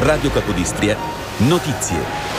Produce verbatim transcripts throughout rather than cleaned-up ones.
Radio Capodistria, notizie.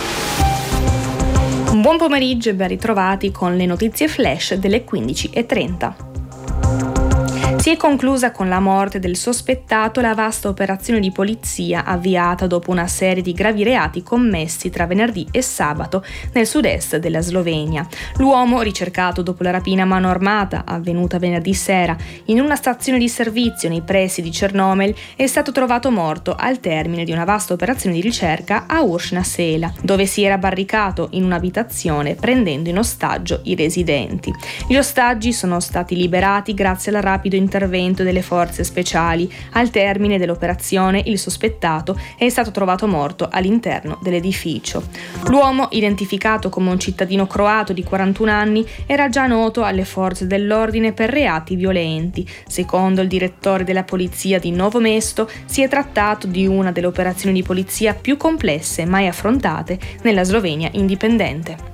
Buon pomeriggio e ben ritrovati con le notizie flash delle quindici e trenta. Si è conclusa con la morte del sospettato la vasta operazione di polizia avviata dopo una serie di gravi reati commessi tra venerdì e sabato nel sud-est della Slovenia. L'uomo, ricercato dopo la rapina a mano armata avvenuta venerdì sera in una stazione di servizio nei pressi di Črnomelj, è stato trovato morto al termine di una vasta operazione di ricerca a Uršna Sela, dove si era barricato in un'abitazione prendendo in ostaggio i residenti. Gli ostaggi sono stati liberati grazie al rapido intervento delle forze speciali. Al termine dell'operazione il sospettato è stato trovato morto all'interno dell'edificio. L'uomo, identificato come un cittadino croato di quarantuno anni, era già noto alle forze dell'ordine per reati violenti. Secondo il direttore della polizia di Novo Mesto, si è trattato di una delle operazioni di polizia più complesse mai affrontate nella Slovenia indipendente.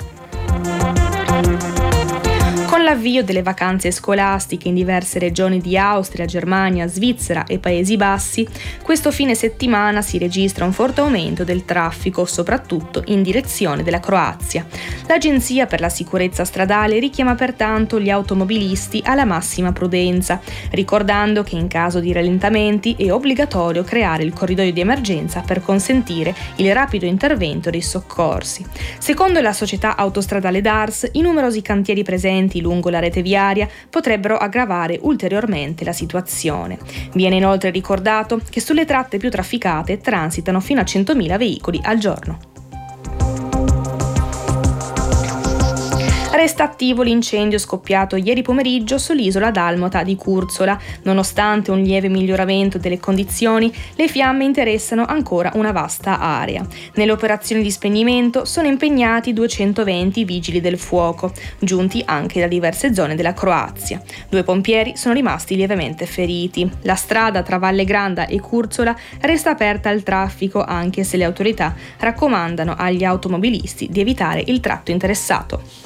Con l'avvio delle vacanze scolastiche in diverse regioni di Austria, Germania, Svizzera e Paesi Bassi, questo fine settimana si registra un forte aumento del traffico, soprattutto in direzione della Croazia. L'Agenzia per la sicurezza stradale richiama pertanto gli automobilisti alla massima prudenza, ricordando che in caso di rallentamenti è obbligatorio creare il corridoio di emergenza per consentire il rapido intervento dei soccorsi. Secondo la società autostradale Dars, i numerosi cantieri presenti lungo la rete viaria potrebbero aggravare ulteriormente la situazione. Viene inoltre ricordato che sulle tratte più trafficate transitano fino a centomila veicoli al giorno. Resta attivo l'incendio scoppiato ieri pomeriggio sull'isola dalmata di Curzola. Nonostante un lieve miglioramento delle condizioni, le fiamme interessano ancora una vasta area. Nelle operazioni di spegnimento sono impegnati duecentoventi vigili del fuoco, giunti anche da diverse zone della Croazia. Due pompieri sono rimasti lievemente feriti. La strada tra Valle Granda e Curzola resta aperta al traffico, anche se le autorità raccomandano agli automobilisti di evitare il tratto interessato.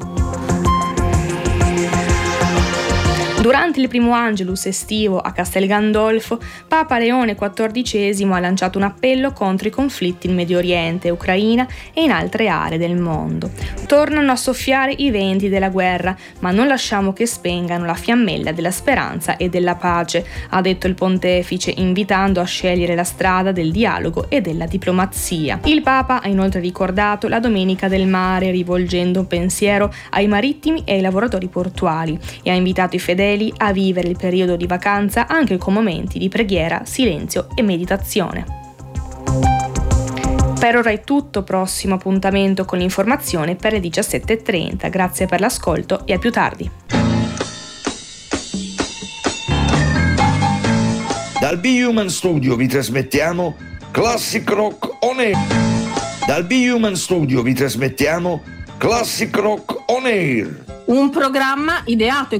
Durante il primo Angelus estivo a Castel Gandolfo, Papa Leone quattordicesimo ha lanciato un appello contro i conflitti in Medio Oriente, Ucraina e in altre aree del mondo. Tornano a soffiare i venti della guerra, ma non lasciamo che spengano la fiammella della speranza e della pace, ha detto il pontefice, invitando a scegliere la strada del dialogo e della diplomazia. Il Papa ha inoltre ricordato la Domenica del Mare, rivolgendo un pensiero ai marittimi e ai lavoratori portuali, e ha invitato i fedeli a vivere il periodo di vacanza anche con momenti di preghiera, silenzio e meditazione. Per ora è tutto, prossimo appuntamento con l'informazione per le diciassette e trenta. Grazie per l'ascolto e a più tardi. Dal B-Human Studio vi trasmettiamo Classic Rock On Air. Dal B-Human Studio vi trasmettiamo Classic Rock On Air. Un programma ideato e